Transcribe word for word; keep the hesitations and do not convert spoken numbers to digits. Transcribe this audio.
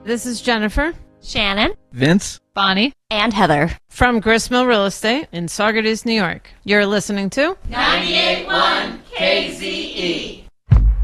This is Jennifer. Shannon. Vince. Bonnie. And Heather. From Gristmill Real Estate in Saugerties, New York. You're listening to ninety-eight point one K Z E.